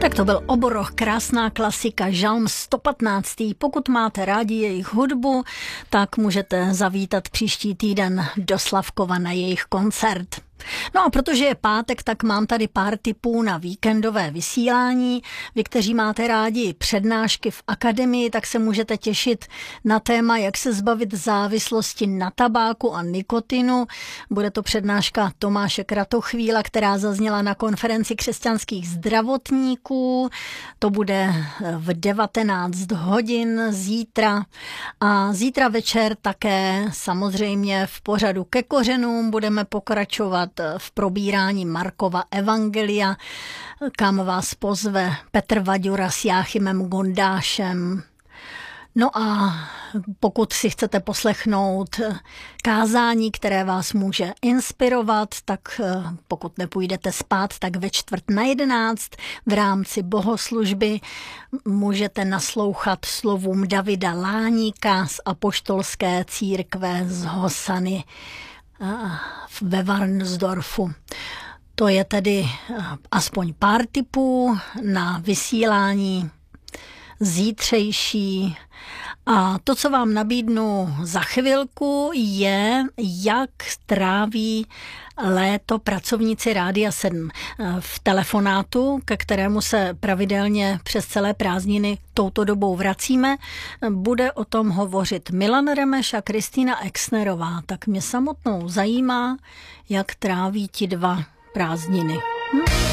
Tak to byl Oboroch, krásná klasika, žalm 115. Pokud máte rádi jejich hudbu, tak můžete zavítat příští týden do Slavkova na jejich koncert. No a protože je pátek, tak mám tady pár tipů na víkendové vysílání. Vy, kteří máte rádi přednášky v akademii, tak se můžete těšit na téma, jak se zbavit závislosti na tabáku a nikotinu. Bude to přednáška Tomáše Kratochvíla, která zazněla na konferenci křesťanských zdravotníků. To bude v 19 hodin zítra. A zítra večer také samozřejmě v pořadu Ke kořenům budeme pokračovat v probírání Markova evangelia, kam vás pozve Petr Vaďura s Jáchymem Gondášem. No a pokud si chcete poslechnout kázání, které vás může inspirovat, tak pokud nepůjdete spát, tak ve 10:45 v rámci bohoslužby můžete naslouchat slovům Davida Láníka z apoštolské církve z Hosany ve Varnsdorfu. To je tedy aspoň pár tipů na vysílání zítřejší. A to, co vám nabídnu za chvilku, je, jak tráví léto pracovníci Rádia 7. V telefonátu, ke kterému se pravidelně přes celé prázdniny touto dobou vracíme, bude o tom hovořit Milan Remeš a Kristýna Exnerová. Tak mě samotnou zajímá, jak tráví ti dva prázdniny.